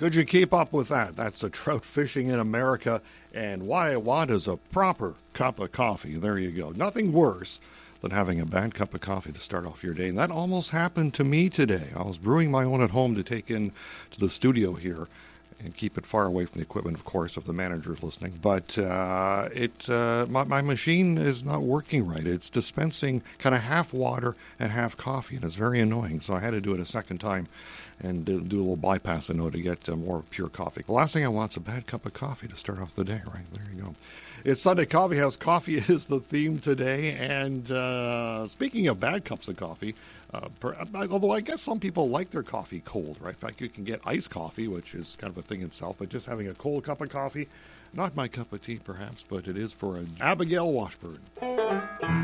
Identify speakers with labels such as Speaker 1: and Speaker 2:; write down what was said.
Speaker 1: Could you keep up with that? That's a trout fishing in America, and what I want is a proper cup of coffee. There you go. Nothing worse than having a bad cup of coffee to start off your day. And that almost happened to me today. I was brewing my own at home to take in to the studio here and keep it far away from the equipment, of course, if the manager's listening. But my machine is not working right. It's dispensing kind of half water and half coffee, and it's very annoying. So I had to do it a second time and do a little bypass, to get more pure coffee. The last thing I want is a bad cup of coffee to start off the day, right? There you go. It's Sunday Coffee House. Coffee is the theme today. And speaking of bad cups of coffee, although I guess some people like their coffee cold, right? In fact, you can get iced coffee, which is kind of a thing itself, but just having a cold cup of coffee, not my cup of tea perhaps, but it is for Abigail Washburn.